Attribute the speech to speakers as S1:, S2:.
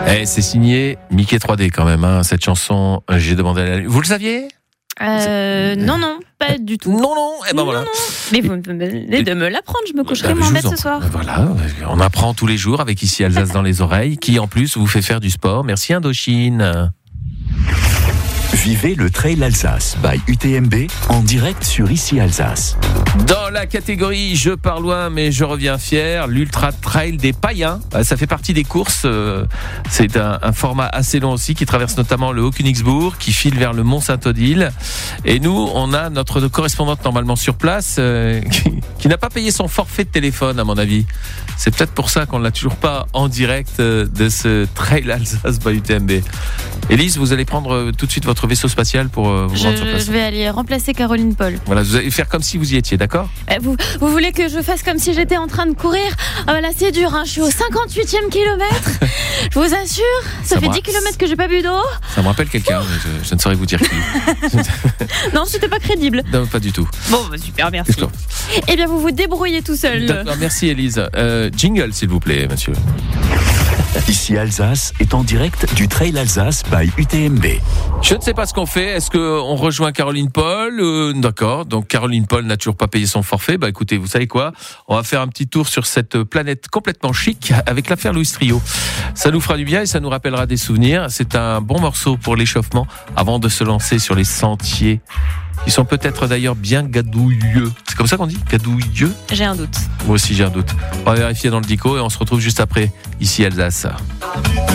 S1: Eh, c'est signé Mickey 3D quand même, hein, cette chanson. J'ai demandé à la... Vous le saviez ?
S2: Non, pas du tout.
S1: Non, et ben voilà.
S2: Non. Mais vous venez de me l'apprendre, je me coucherai moins bête ce soir.
S1: Voilà, on apprend tous les jours avec Ici Alsace dans les oreilles, qui en plus vous fait faire du sport. Merci Indochine.
S3: Vivez le Trail Alsace by UTMB en direct sur Ici Alsace.
S1: Dans la catégorie je pars loin mais je reviens fier, l'Ultra Trail des Païens, ça fait partie des courses. C'est un format assez long aussi qui traverse notamment le Haut-Königsbourg, qui file vers le Mont-Saint-Odile. Et nous, on a notre correspondante normalement sur place qui n'a pas payé son forfait de téléphone à mon avis. C'est peut-être pour ça qu'on ne l'a toujours pas en direct de ce Trail Alsace by UTMB. Élise, vous allez prendre tout de suite votre vaisseau spatial pour vous rendre sur place.
S2: Je vais aller remplacer Caroline Paul.
S1: Voilà, vous allez faire comme si vous y étiez, d'accord ?
S2: Vous voulez que je fasse comme si j'étais en train de courir ? Ah bah là c'est dur, hein. Je suis au 58e kilomètre. Je vous assure, ça fait 10 km que j'ai pas bu d'eau.
S1: Ça me rappelle quelqu'un, mais je ne saurais vous dire qui.
S2: Non, c'était pas crédible.
S1: Non, pas du tout.
S2: Bon, super, merci. Eh bien, vous vous débrouillez tout seul.
S1: D'accord, merci Élise. Jingle, s'il vous plaît, monsieur.
S3: Ici Alsace est en direct du Trail Alsace by UTMB.
S1: Je ne sais pas ce qu'on fait. Est-ce qu'on rejoint Caroline Paul ? D'accord. Donc Caroline Paul n'a toujours pas payé son forfait. Bah écoutez, vous savez quoi ? On va faire un petit tour sur cette planète complètement chic avec l'affaire Louis Trio. Ça nous fera du bien et ça nous rappellera des souvenirs. C'est un bon morceau pour l'échauffement avant de se lancer sur les sentiers. Ils sont peut-être d'ailleurs bien gadouilleux. C'est comme ça qu'on dit ? Gadouilleux ?
S2: J'ai un doute.
S1: Moi aussi j'ai un doute. On va vérifier dans le dico et on se retrouve juste après. Ici Alsace.